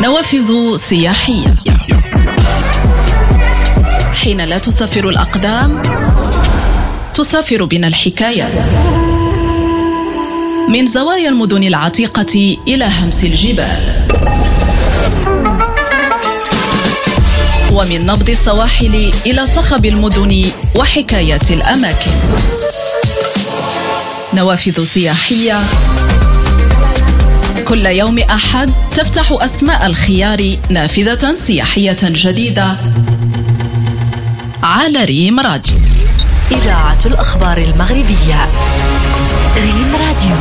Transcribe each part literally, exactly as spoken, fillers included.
نوافذ سياحية. حين لا تسافر الأقدام تسافر بنا الحكايات، من زوايا المدن العتيقة إلى همس الجبال، ومن نبض السواحل إلى صخب المدن وحكايات الأماكن. نوافذ سياحية، كل يوم أحد تفتح أسماء الخيار نافذة سياحية جديدة على ريم راديو. إذاعة الأخبار المغربية، ريم راديو.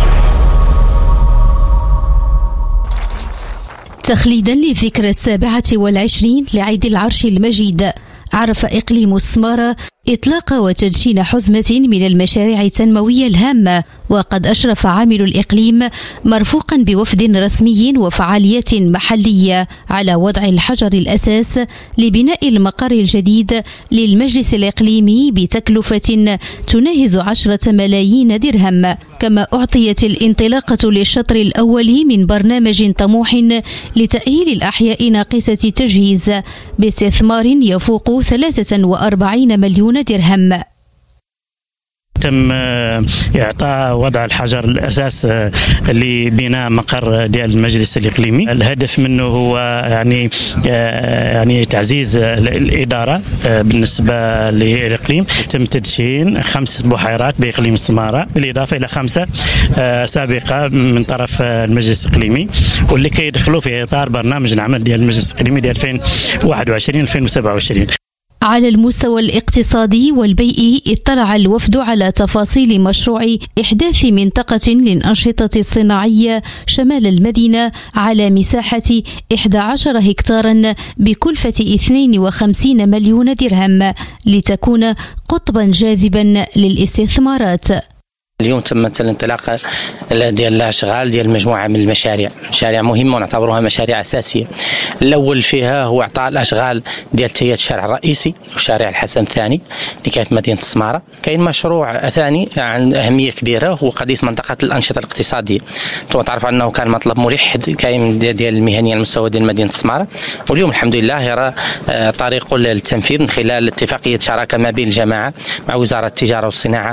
تخليدا للذكرى السابعة والعشرين لعيد العرش المجيد، عرف إقليم السمارة إطلاق وتدشين حزمة من المشاريع التنموية الهامة، وقد أشرف عامل الإقليم مرفوقا بوفد رسمي وفعاليات محلية على وضع الحجر الأساس لبناء المقر الجديد للمجلس الإقليمي بتكلفة تناهز عشرة ملايين درهم. كما أعطيت الانطلاقة للشطر الأول من برنامج طموح لتأهيل الأحياء ناقصة تجهيز باستثمار يفوق ثلاثة وأربعين مليون درهم. تم إعطاء وضع الحجر الأساس لبناء مقر ديال المجلس الإقليمي. الهدف منه هو يعني يعني تعزيز الإدارة بالنسبة للإقليم. تم تدشين خمس بحيرات بإقليم السمارة بالإضافة إلى خمسة سابقة من طرف المجلس الإقليمي، واللي كيدخلوا في إطار برنامج العمل ديال المجلس الإقليمي ديال ألفين وواحد وعشرين ألفين وسبعة وعشرين. على المستوى الاقتصادي والبيئي، اطلع الوفد على تفاصيل مشروع إحداث منطقة للأنشطة الصناعية شمال المدينة على مساحة إحدى عشر هكتارا بكلفة اثنين وخمسين مليون درهم لتكون قطبا جاذبا للاستثمارات. اليوم تمت الانطلاقه ديال الاشغال ديال مجموعه من المشاريع، مشاريع مهمه ونعتبرها مشاريع اساسيه. الاول فيها هو اعطاء الاشغال ديال تهيئه الشارع الرئيسي وشارع الحسن الثاني اللي كانت مدينه السماره. كاين مشروع ثاني عن اهميه كبيره هو قضيه منطقه الانشطه الاقتصاديه. انتم تعرفوا انه كان مطلب ملح كاين ديال المهنيه على مستوى ديال مدينه السماره، واليوم الحمد لله يرى طريقه للتنفيذ من خلال اتفاقيه شراكه ما بين الجماعه مع وزاره التجاره والصناعه.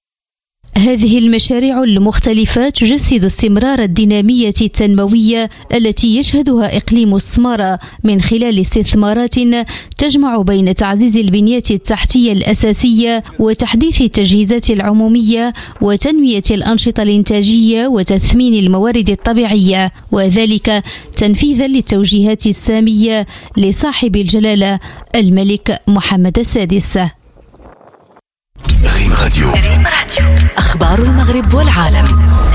هذه المشاريع المختلفة تجسد استمرار الدينامية التنموية التي يشهدها إقليم السمارة من خلال استثمارات تجمع بين تعزيز البنية التحتية الأساسية وتحديث التجهيزات العمومية وتنمية الأنشطة الإنتاجية وتثمين الموارد الطبيعية، وذلك تنفيذا للتوجيهات السامية لصاحب الجلالة الملك محمد السادس. ريم راديو، أخبار المغرب والعالم.